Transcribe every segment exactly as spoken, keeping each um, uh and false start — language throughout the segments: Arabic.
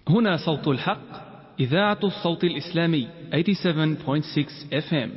هنا صوت الحق، إذاعة الصوت الإسلامي ثمانية وثمانين فاصلة ستة إف إم.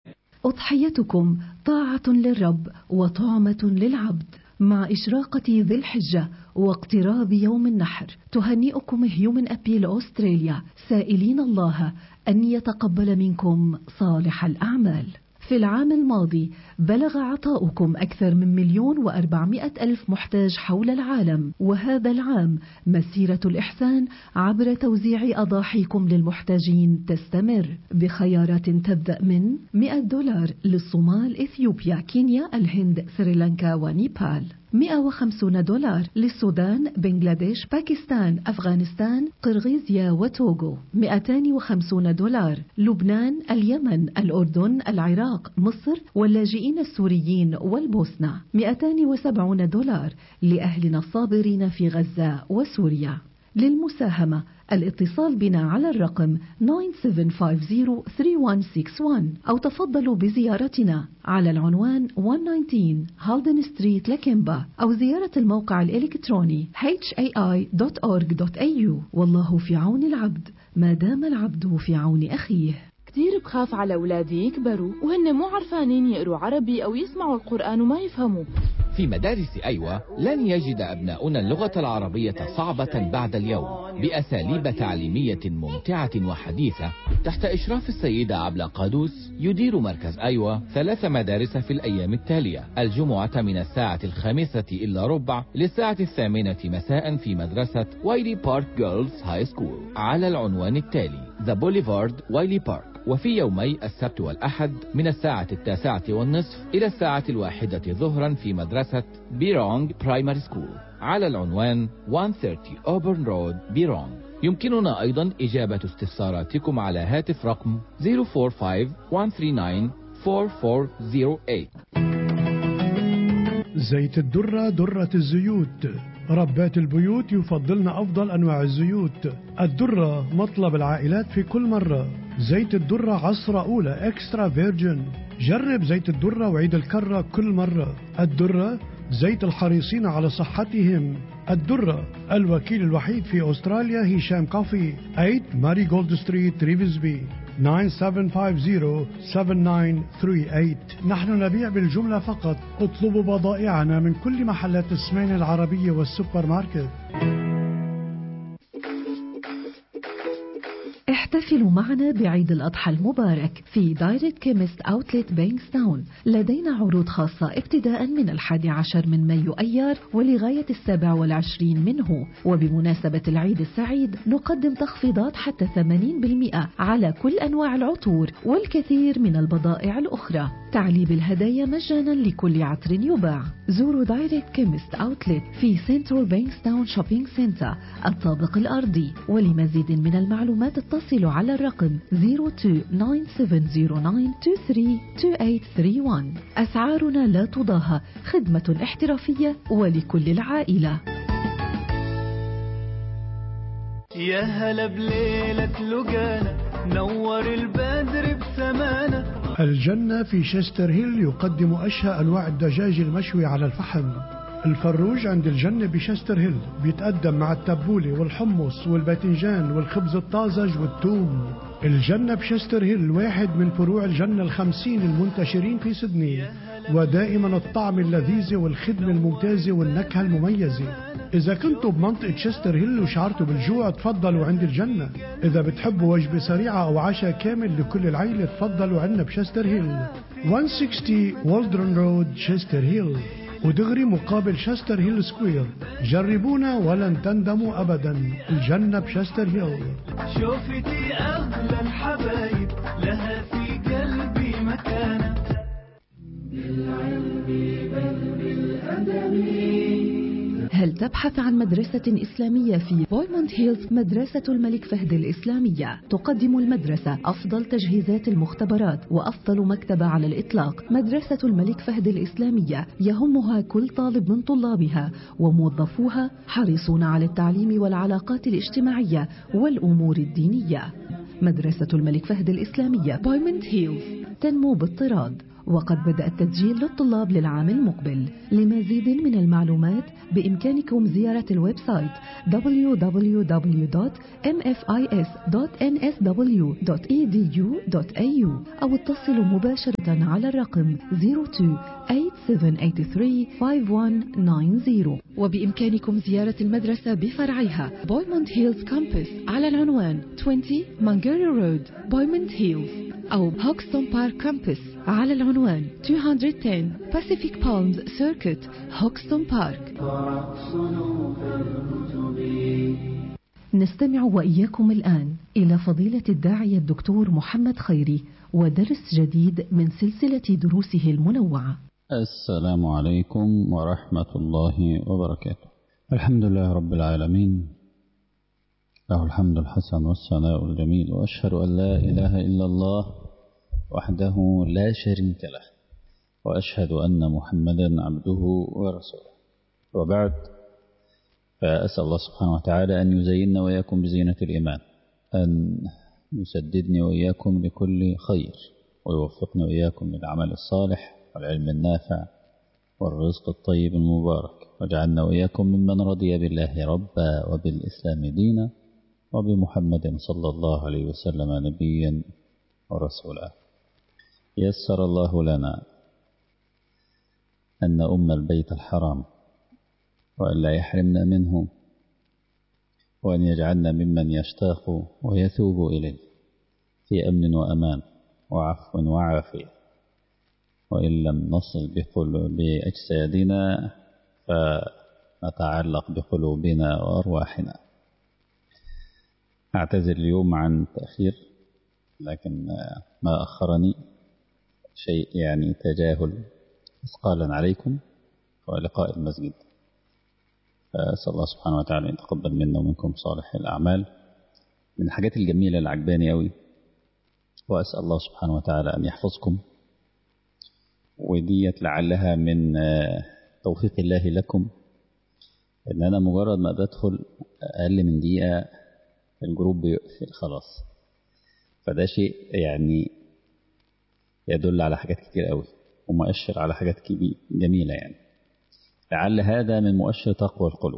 أضحيتكم طاعة للرب وطعمة للعبد. مع إشراقة ذي الحجة واقتراب يوم النحر، تهنئكم هيومن أبيل أستراليا، سائلين الله أن يتقبل منكم صالح الأعمال. في العام الماضي بلغ عطاؤكم أكثر من مليون وأربعمائة ألف محتاج حول العالم، وهذا العام مسيرة الإحسان عبر توزيع أضاحيكم للمحتاجين تستمر بخيارات تبدأ من مئة دولار للصومال، إثيوبيا، كينيا، الهند، سريلانكا ونيبال، مئة وخمسين دولار للسودان، بنغلاديش، باكستان، أفغانستان، قرغيزيا وتوغو، مئتين وخمسين دولار لبنان، اليمن، الأردن، العراق، مصر واللاجئين السوريين والبوسنة، مئتين وسبعين دولار لأهلنا الصابرين في غزة وسوريا. للمساهمة الاتصال بنا على الرقم تسعة سبعة خمسة صفر ثلاثة واحد ستة واحد أو تفضلوا بزيارتنا على العنوان مئة وتسعة عشر هالدن ستريت لكيمبا، أو زيارة الموقع الإلكتروني إتش إيه آي دوت أورج دوت إيه يو. والله في عون العبد ما دام العبد في عون أخيه. كتير بخاف على أولادي يكبروا وهن مو عرفانين يقروا عربي أو يسمعوا القرآن وما يفهموا. في مدارس أيوة لن يجد أبناؤنا اللغة العربية صعبة بعد اليوم، بأساليب تعليمية ممتعة وحديثة تحت إشراف السيدة عبلة قادوس. يدير مركز أيوة ثلاث مدارس في الأيام التالية: الجمعة من الساعة الخامسة إلا ربع للساعة الثامنة مساء في مدرسة وايلي بارك جيرلز هاي سكول على العنوان التالي: ذا بوليفارد وايلي بارك. وفي يومي السبت والأحد من الساعة التاسعة والنصف إلى الساعة الواحدة ظهرا في مدرسة بيرونغ برايمري سكول على العنوان مئة وثلاثين أوبرن رود بيرونغ. يمكننا أيضا إجابة استفساراتكم على هاتف رقم صفر أربعة خمسة واحد ثلاثة تسعة أربعة أربعة صفر ثمانية. زيت الدرة درة الزيوت. ربات البيوت يفضلن أفضل أنواع الزيوت. الدرة مطلب العائلات في كل مرة. زيت الدرة عصرة أولى إكسترا فيرجن. جرب زيت الدرة وعيد الكرة كل مرة. الدرة زيت الحريصين على صحتهم. الدرة الوكيل الوحيد في أستراليا هشام كافي، ثمانية ماري جولد ستريت ريفزبي، تسعة سبعة خمسة صفر سبعة تسعة ثلاثة ثمانية. نحن نبيع بالجملة فقط. اطلبوا بضائعنا من كل محلات السمين العربية والسوبر ماركت. احتفلوا معنا بعيد الأضحى المبارك في دايركت كيمست أوتلت بينغستاون. لدينا عروض خاصة ابتداء من الحادي عشر من مايو أيار ولغاية السابع والعشرين منه. وبمناسبة العيد السعيد نقدم تخفيضات حتى ثمانين بالمئة على كل أنواع العطور والكثير من البضائع الأخرى. تعليب الهدايا مجانا لكل عطر يباع. زوروا دايركت كيمست أوتلت في سنترال بينغستاون شوبينج سنتر الطابق الأرضي. ولمزيد من المعلومات اتصلوا على الرقم صفر اثنين تسعة سبعة صفر تسعة اثنين ثلاثة ثمانية ثلاثة واحد. أسعارنا لا تضاهى، خدمة احترافية ولكل العائلة. يا هلا بليلة لقانا نور البدر بسمانة. الجنة في شستر هيل يقدم أشهى أنواع الدجاج المشوي على الفحم. الفروج عند الجنة بشستر هيل بيتقدم مع التبولة والحمص والباذنجان والخبز الطازج والثوم. الجنة بشستر هيل واحد من فروع الجنة الخمسين المنتشرين في سيدني، ودائما الطعم اللذيذ والخدمة الممتازة والنكهة المميزة. إذا كنتوا بمنطقة شستر هيل وشعرتوا بالجوع تفضلوا عند الجنة. إذا بتحبوا وجبة سريعة أو عشاء كامل لكل العائلة تفضلوا عنا بشستر هيل، مئة وستين والدرن رود شستر هيل، ودغري مقابل شستر هيل سكوير. جربونا ولن تندموا أبدا. الجنة بشستر هيل. شوفتي أغلى الحبايب لها في قلبي مكانة. بالعلم بل بالأدب. هل تبحث عن مدرسة إسلامية في بويموند هيلز؟ مدرسة الملك فهد الإسلامية تقدم المدرسة أفضل تجهيزات المختبرات وأفضل مكتبة على الإطلاق. مدرسة الملك فهد الإسلامية يهمها كل طالب من طلابها، وموظفوها حريصون على التعليم والعلاقات الاجتماعية والأمور الدينية. مدرسة الملك فهد الإسلامية بويموند هيلز تنمو بالطراد وقد بدأ التسجيل للطلاب للعام المقبل. لمزيد من المعلومات بإمكانكم زيارة الويب سايت دبليو دبليو دبليو دوت إم إف آي إس دوت إن إس دبليو دوت إي دي يو دوت إيه يو أو اتصلوا مباشرة على الرقم صفر اثنين ثمانية سبعة ثمانية ثلاثة خمسة واحد تسعة صفر. وبإمكانكم زيارة المدرسة بفرعيها بويموند هيلز كامبس على العنوان عشرين مانجيري رود بويموند هيلز، أو هوكستون بارك كامبس على العنوان مئتين وعشرة Pacific Palms Circuit هوكستون بارك. نستمع وإياكم الآن إلى فضيلة الداعية الدكتور محمد خيري ودرس جديد من سلسلة دروسه المنوعة. السلام عليكم ورحمة الله وبركاته. الحمد لله رب العالمين، له الحمد الحسن والثناء الجميل، وأشهد أن لا إله إلا الله وحده لا شريك له، وأشهد أن محمدا عبده ورسوله، وبعد، فأسأل الله سبحانه وتعالى أن يزيننا وإياكم بزينة الإيمان، أن يسددني وإياكم لكل خير، ويوفقني وإياكم للعمل الصالح والعلم النافع والرزق الطيب المبارك، واجعلنا وإياكم ممن رضي بالله ربا وبالإسلام دينا وبمحمد صلى الله عليه وسلم نبيا ورسولا. يسر الله لنا أن أم البيت الحرام وأن لا يحرمنا منه، وأن يجعلنا ممن يشتاق ويثوب إليه في أمن وأمان وعفو وعافية، وإن لم نصل بأجسادنا فنتعلق بقلوبنا وأرواحنا. أعتذر اليوم عن تأخير، لكن ما أخرني شيء يعني تجاهل إثقالا عليكم ولقاء المسجد. فأسأل الله سبحانه وتعالى أن يتقبل منا ومنكم صالح الأعمال. من الحاجات الجميلة اللي عجباني أوي، وأسأل الله سبحانه وتعالى أن يحفظكم، وديت لعلها من توفيق الله لكم، إن أنا مجرد ما بدخل أقل من دقيقة الجروب بيقفل خلاص. فده شيء يعني يدل على حاجات كتير قوي، ومؤشر على حاجات كبيرة جميلة. يعني لعل هذا من مؤشر تقوى القلوب،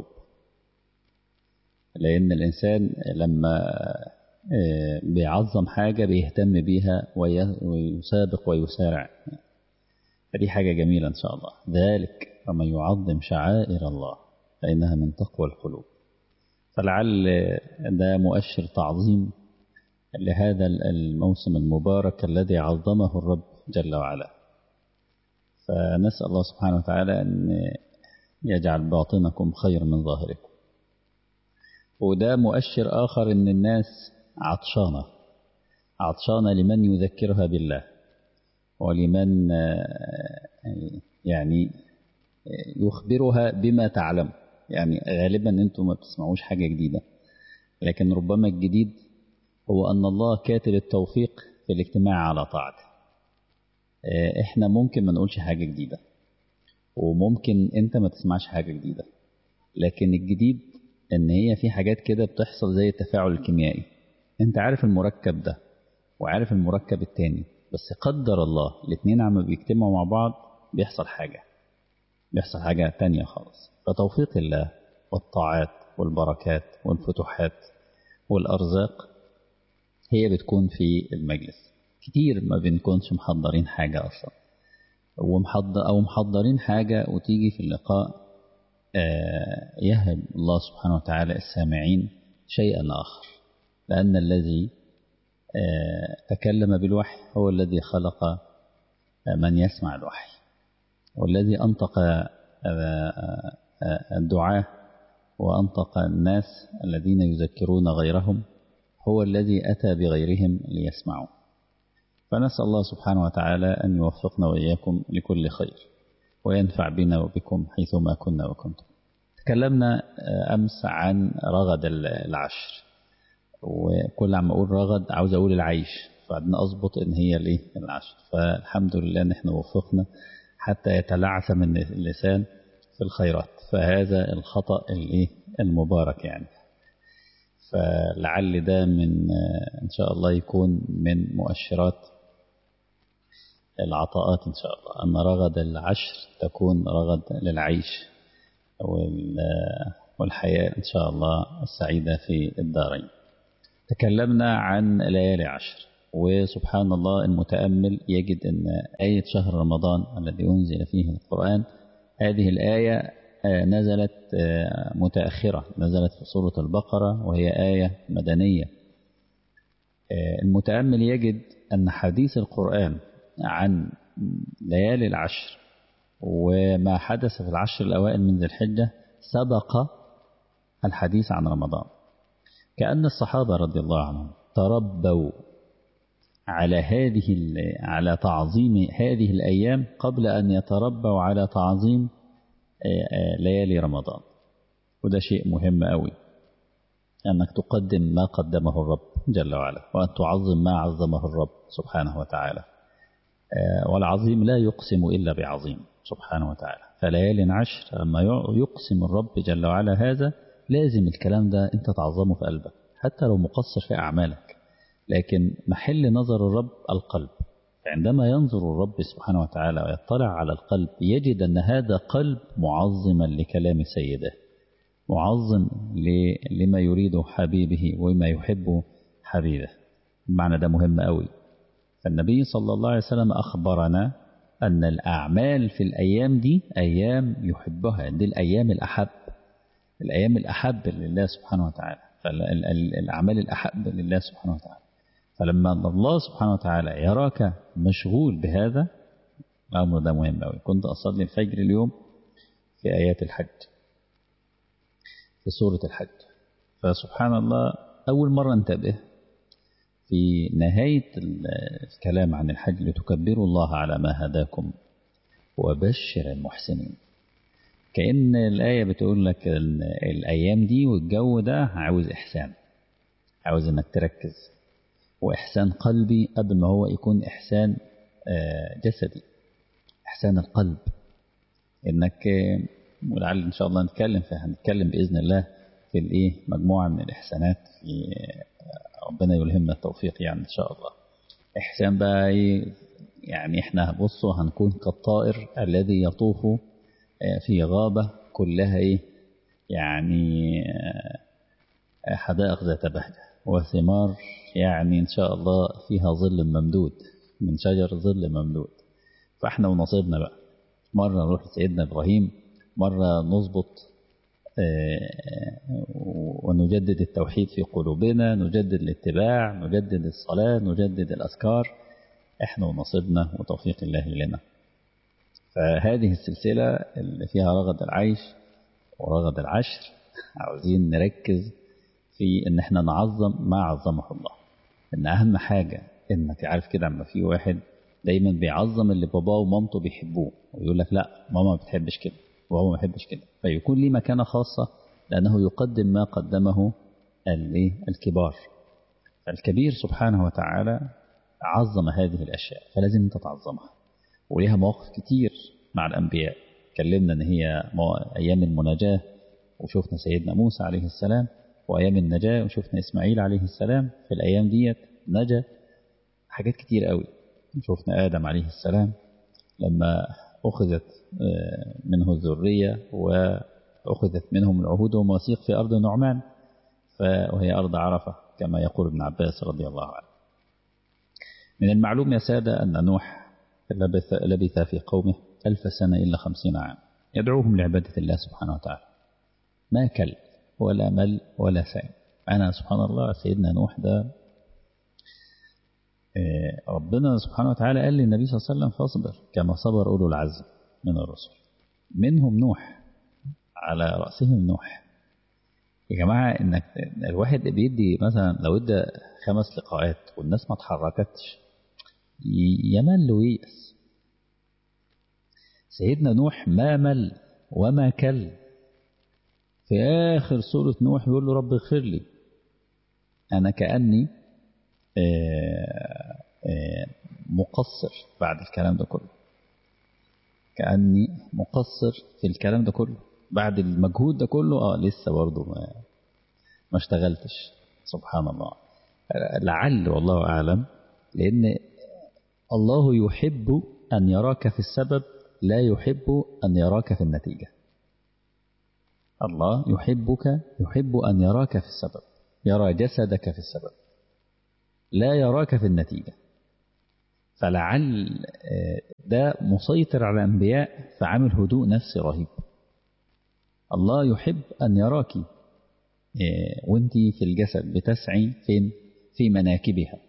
لأن الإنسان لما بيعظم حاجة بيهتم بيها ويسابق ويسارع، فدي حاجة جميلة إن شاء الله. ذلك ومن يعظم شعائر الله فإنها من تقوى القلوب. فلعل ده مؤشر تعظيم لهذا الموسم المبارك الذي عظمه الرب جل وعلا. فنسأل الله سبحانه وتعالى أن يجعل باطنكم خير من ظاهركم. وده مؤشر آخر أن الناس عطشانة عطشانة لمن يذكرها بالله، ولمن يعني يخبرها بما تعلم. يعني غالبا أنتم ما بتسمعوش حاجة جديدة، لكن ربما الجديد هو أن الله كاتب التوفيق في الاجتماع على طاعته. إحنا ممكن ما نقولش حاجة جديدة، وممكن أنت ما تسمعش حاجة جديدة، لكن الجديد إن هي في حاجات كده بتحصل زي التفاعل الكيميائي. أنت عارف المركب ده وعارف المركب التاني، بس قدر الله الاثنين عم بيجتمعوا مع بعض بيحصل حاجة بيحصل حاجة تانية خالص. فتوفيق الله والطاعات والبركات والفتوحات والأرزاق هي بتكون في المجلس. كتير ما بنكونش محضرين حاجة أصلا، ومحضر أو محضرين حاجة وتيجي في اللقاء يهب الله سبحانه وتعالى السامعين شيئا آخر، لأن الذي تكلم بالوحي هو الذي خلق من يسمع الوحي، والذي أنطق الدعاة وأنطق الناس الذين يذكرون غيرهم هو الذي أتى بغيرهم ليسمعوا. فنسأل الله سبحانه وتعالى أن يوفقنا وإياكم لكل خير، وينفع بنا وبكم حيثما كنا وكنتم. تكلمنا أمس عن رغد العشر، وكل عم أقول رغد عاوز أقول العيش، فعدنا أضبط إن هي ليه العشر. فالحمد لله إن إحنا وفقنا حتى يتلعث من اللسان في الخيرات، فهذا الخطأ المبارك يعني. فلعل ده من إن شاء الله يكون من مؤشرات العطاءات إن شاء الله، أن رغد العشر تكون رغد للعيش والحياة إن شاء الله السعيدة في الدارين. تكلمنا عن ليالي عشر، وسبحان الله المتأمل يجد أن آية شهر رمضان الذي أنزل فيه القرآن، هذه الآية نزلت متأخرة، نزلت في سورة البقرة وهي آية مدنية. المتأمل يجد أن حديث القرآن عن ليالي العشر وما حدث في العشر الأوائل من ذي الحجة سبق الحديث عن رمضان، كأن الصحابة رضي الله عنهم تربوا على هذه على تعظيم هذه الأيام قبل أن يتربوا على تعظيم ليالي رمضان. وده شيء مهم قوي، أنك تقدم ما قدمه الرب جل وعلا، وأن تعظم ما عظمه الرب سبحانه وتعالى. والعظيم لا يقسم إلا بعظيم سبحانه وتعالى. فليالي عشر لما يقسم الرب جل وعلا هذا، لازم الكلام ده أنت تعظمه في قلبك، حتى لو مقصر في أعمالك، لكن محل نظر الرب القلب. عندما ينظر الرب سبحانه وتعالى ويطلع على القلب، يجد أن هذا قلب معظما لكلام سيده، معظم لما يريد حبيبه وما يحب حبيبه. المعنى ده مهم قوي. فالنبي صلى الله عليه وسلم أخبرنا أن الأعمال في الأيام دي أيام يحبها، دي الأيام الأحب، الأيام الأحب لله سبحانه وتعالى، فالأعمال الأحب لله سبحانه وتعالى. فلما الله سبحانه وتعالى يراك مشغول بهذا الأمر ده مهم أوي. كنت أصلي الفجر اليوم في آيات الحج في سورة الحج، فسبحان الله أول مرة انتبه في نهاية الكلام عن الحج لتكبروا الله على ما هداكم وبشر المحسنين. كأن الآية بتقول لك الأيام دي والجو ده عاوز إحسان، عاوز إنك تركز، وإحسان قلبي قبل ما هو يكون إحسان جسدي، إحسان القلب. إنك ولعل إن شاء الله نتكلم فيها، هنتكلم بإذن الله في الإيه مجموعة من الإحسانات، في ربنا يلهمنا التوفيق يعني إن شاء الله. إحسان بقى إيه يعني؟ إحنا بصوا هنكون كالطائر الذي يطوف في غابة كلها إيه يعني حدائق ذات بهجة وثمار، يعني إن شاء الله فيها ظل ممدود من شجر ظل ممدود. فإحنا ونصيبنا بقى، مرة نروح لسيدنا إبراهيم، مرة نظبط ونجدد التوحيد في قلوبنا، نجدد الاتباع، نجدد الصلاة، نجدد الأذكار. إحنا ونصيبنا وتوفيق الله لنا. فهذه السلسلة اللي فيها رغد العيش ورغد العشر، عاوزين نركز في إن إحنا نعظم ما عظمه الله. إن أهم حاجة إنك عارف كده، عما في واحد دايما بيعظم اللي باباه ومامته بيحبوه، ويقول لك لا ماما ما بتحبش كده وهو ما بيحبش كده، فيكون ليه مكانة خاصة لأنه يقدم ما قدمه الكبار. فالكبير سبحانه وتعالى عظم هذه الأشياء، فلازم أنت تعظمها. وليها مواقف كتير مع الأنبياء، كلمنا أن هي أيام المناجاة، وشوفنا سيدنا موسى عليه السلام، وأيام النجاة وشوفنا إسماعيل عليه السلام في الأيام ديت نجا حاجات كتير قوي. شوفنا آدم عليه السلام لما أخذت منه الذرية وأخذت منهم العهود والمواثيق في أرض النعمان، وهي أرض عرفة كما يقول ابن عباس رضي الله عنه. من المعلوم يا سادة أن نوح لبث, لبث في قومه ألف سنة إلا خمسين عام يدعوهم لعبادة الله سبحانه وتعالى، ما كل ولا مل ولا سائل. أنا سبحان الله سيدنا نوح ده ربنا سبحانه وتعالى قال للنبي صلى الله عليه وسلم فاصبر كما صبر أولو العزم من الرسل، منهم نوح على رأسهم نوح. يا جماعة إنك الواحد بيدي مثلا لو ادى خمس لقاءات والناس ما تحركتش يمل ويأس. سيدنا نوح ما مل وما كل. في آخر سورة نوح يقول له رب اغفر لي، أنا كأني مقصر بعد الكلام ده كله، كأني مقصر في الكلام ده كله بعد المجهود ده كله. آه لسه برضه ما, ما اشتغلتش. سبحان الله. لعل والله أعلم، لأن الله يحب أن يراك في السبب، لا يحب أن يراك في النتيجة. الله يحبك، يحب أن يراك في السبب، يرى جسدك في السبب، لا يراك في النتيجة. فلعل ده مسيطر على الأنبياء فعمل هدوء نفسي رهيب. الله يحب أن يراك وانتي في الجسد بتسعي فين؟ في مناكبها،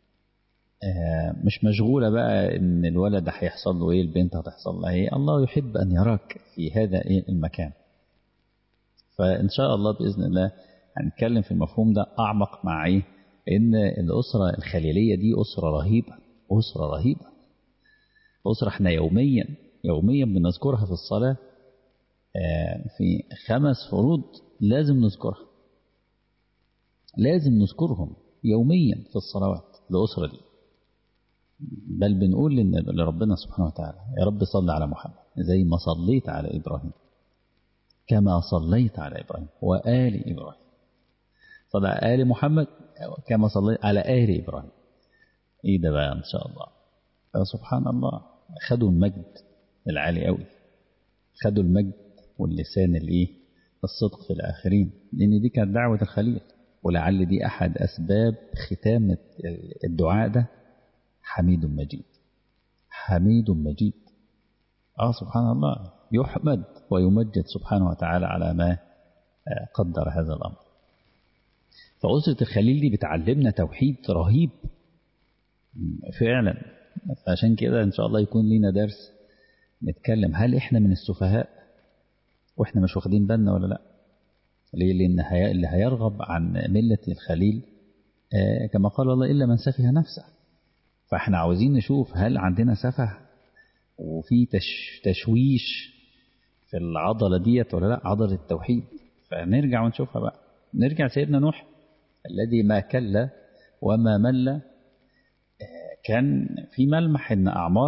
مش مشغولة بقى ان الولد هيحصل له ايه، البنت هتحصل لها ايه. الله يحب أن يراك في هذا ايه المكان. فإن شاء الله بإذن الله هنتكلم في المفهوم ده أعمق مع ايه، ان الأسرة الخليلية دي أسرة رهيبة، أسرة رهيبة، أسرة احنا يوميا يوميا بنذكرها في الصلاة. في خمس فروض لازم نذكرها، لازم نذكرهم يوميا في الصلوات الأسرة دي. بل بنقول لربنا سبحانه وتعالى يا رب صل على محمد زي ما صليت على إبراهيم، كما صليت على إبراهيم وآل إبراهيم. صلى على آل محمد كما صليت على آل إبراهيم. إيه ده بقى إن شاء الله. سبحان الله، خدوا المجد العالي قوي، خدوا المجد واللسان الايه الصدق في الآخرين، لأن دي كانت دعوة الخليل. ولعل دي أحد أسباب ختام الدعاء ده، حميد مجيد، حميد مجيد. آه سبحان الله، يحمد ويمجد سبحانه وتعالى على ما قدر هذا الأمر. فأسرة الخليل دي بتعلمنا توحيد رهيب فعلا. عشان كده إن شاء الله يكون لنا درس نتكلم هل إحنا من السفهاء وإحنا مش واخدين بالنا ولا لا. ليه؟ لأن اللي هيرغب عن ملة الخليل آه كما قال الله إلا من سفه نفسه. فإحنا عاوزين نشوف هل عندنا سفه وفي تش تشويش في العضلة ديت ولا لا، عضلة التوحيد. فنرجع ونشوفها بقى. نرجع سيدنا نوح الذي ما كل وما مل. آه كان في ملمح إن أعمار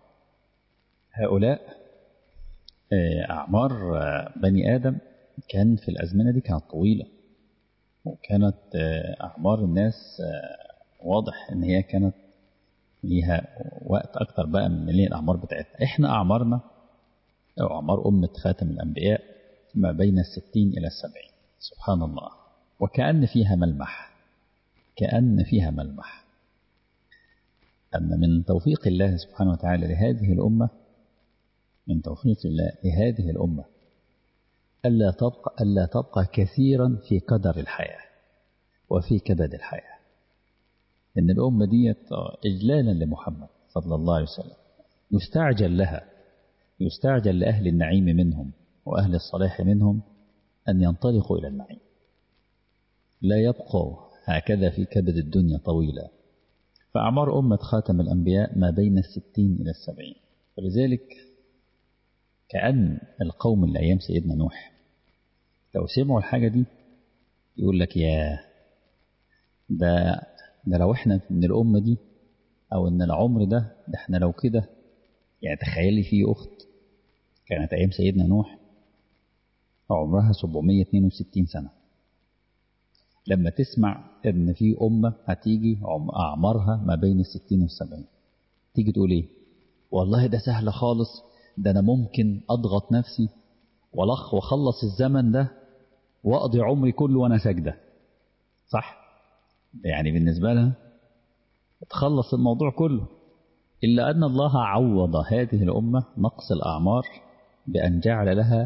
هؤلاء آه أعمار آه بني آدم كان في الأزمنة دي كانت طويلة، وكانت أعمار الناس واضح إن هي كانت ليها وقت أكتر بقى من اللي الأعمار بتاعتنا. إحنا أعمارنا أو أعمار أمة خاتم الأنبياء ما بين الستين إلى السبعين. سبحان الله. وكأن فيها ملمح، كأن فيها ملمح أن من توفيق الله سبحانه وتعالى لهذه الأمة، من توفيق الله لهذه الأمة ألا تبقى, ألا تبقى كثيرا في قدر الحياة وفي كبد الحياة. إن الأمة دي إجلالا لمحمد صلى الله عليه وسلم يستعجل لها، يستعجل لأهل النعيم منهم وأهل الصلاح منهم أن ينطلقوا إلى النعيم، لا يبقوا هكذا في كبد الدنيا طويلة. فأعمار أمة خاتم الأنبياء ما بين الستين إلى السبعين. فلذلك كأن القوم اللي أيام سيدنا نوح لو سمعوا الحاجة دي يقول لك يا ده ده لو احنا من الأمة دي أو إن العمر ده ده احنا لو كده. يعني تخيلي في أخت كانت أيام سيدنا نوح عمرها سبعمية واثنين وستين سنة، لما تسمع إن في أمة هتيجي أعمارها ما بين الستين والسبعين تيجي تقول إيه؟ والله ده سهل خالص، ده أنا ممكن أضغط نفسي ولخ وخلص الزمن ده وأقضي عمري كله وأنا ساجدة. صح؟ يعني بالنسبة لها تخلص الموضوع كله. إلا أن الله عوض هذه الأمة نقص الأعمار بأن جعل لها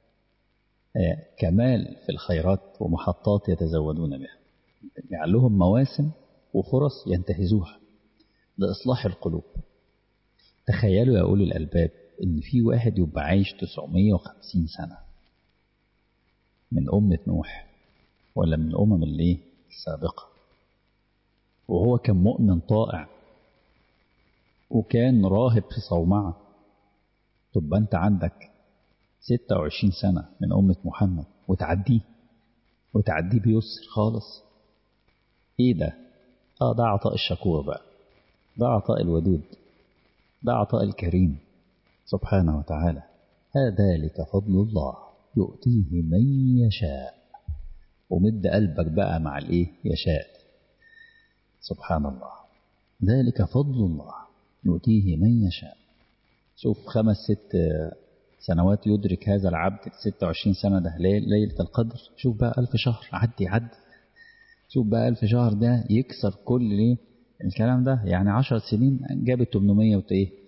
كمال في الخيرات ومحطات يتزودون بها، جعل لهم مواسم وفرص ينتهزوها لإصلاح القلوب. تخيلوا يا أولي الألباب إن في واحد يبقى عايش تسعمية وخمسين سنة من أمة نوح ولا من الأمم اللي السابقة، وهو كان مؤمن طائع وكان راهب في صومعة. تبقى أنت عندك ستة وعشرين سنة من أمة محمد وتعديه وتعديه بيسر خالص. إيه ده؟ آه ده عطاء الشكور بقى، ده عطاء الودود، ده عطاء الكريم سبحانه وتعالى. هذلك فضل الله يؤتيه من يشاء. ومد قلبك بقى مع الإيه يشاء. سبحان الله. ذلك فضل الله يؤتيه من يشاء. شوف خمس ست سنوات يدرك هذا العبد، ستة وعشرين سنة ده ليلة القدر. شوف بقى ألف شهر عدي عدي شوف بقى ألف شهر ده يكسر كل ليه الكلام ده. يعني عشر سنين جابت ثمانمائة